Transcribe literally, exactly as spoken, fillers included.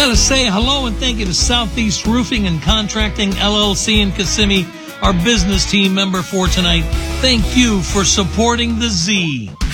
Gotta say hello and thank you to Southeast Roofing and Contracting, L L C in Kissimmee, our business team member for tonight. Thank you for supporting the Z.